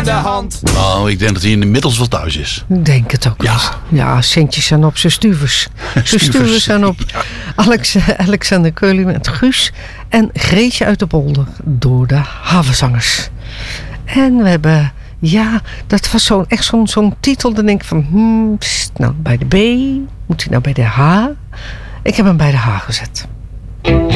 aan de hand. Nou, ik denk dat hij inmiddels wel thuis is. Ik denk het ook wel. Ja, centjes zijn op zijn stuvers. Zijn stuvers zijn op. Alexander Keulen met Guus en Greetje uit de Polder door de Havenzangers. En we hebben, dat was zo'n titel. Dan denk ik van, nou bij de B, moet hij nou bij de H? Ik heb hem bij de H gezet.